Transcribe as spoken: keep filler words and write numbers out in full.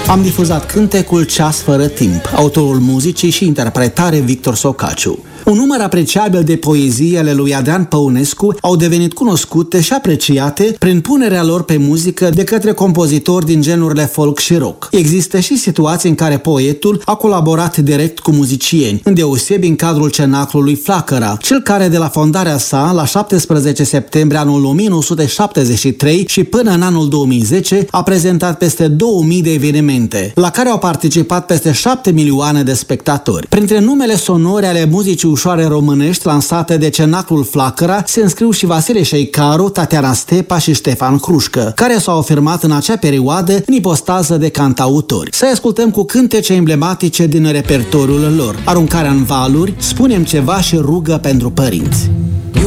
Am difuzat cântecul Ceas fără timp, autorul muzicii și interpretare Victor Socaciu. Un număr apreciabil de poezii ale lui Adrian Păunescu au devenit cunoscute și apreciate prin punerea lor pe muzică de către compozitori din genurile folk și rock. Există și situații în care poetul a colaborat direct cu muzicieni, îndeosebi în cadrul cenaclului Flacăra, cel care de la fondarea sa, la șaptesprezece septembrie anul o mie nouă sute șaptezeci și trei și până în anul două mii zece, a prezentat peste două mii de evenimente, la care au participat peste șapte milioane de spectatori. Printre numele sonore ale muzicii ușoare românești lansate de cenaclul Flacăra se înscriu și Vasile Șeicaru, Tatiana Stepa și Ștefan Hrușcă, care s-au afirmat în acea perioadă în ipostază de cantautori. Să ascultăm cu cântece emblematice din repertoriul lor: Aruncarea în valuri, Spunem ceva și Rugă pentru părinți.